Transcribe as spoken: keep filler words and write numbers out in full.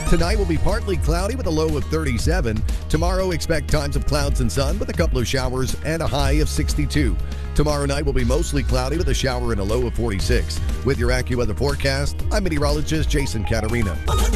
Tonight will be partly cloudy with a low of thirty-seven. Tomorrow, expect times of clouds and sun with a couple of showers and a high of sixty-two. Tomorrow night will be mostly cloudy with a shower and a low of forty-six. With your AccuWeather forecast, I'm meteorologist Jason Caterina.